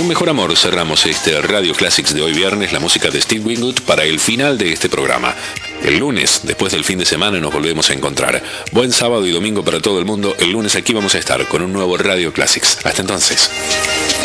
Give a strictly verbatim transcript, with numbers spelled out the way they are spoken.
Mejor Amor cerramos este Radio Classics de hoy viernes, la música de Steve Winwood para el final de este programa. El lunes, después del fin de semana, nos volvemos a encontrar. Buen sábado y domingo para todo el mundo. El lunes aquí vamos a estar con un nuevo Radio Classics. Hasta entonces.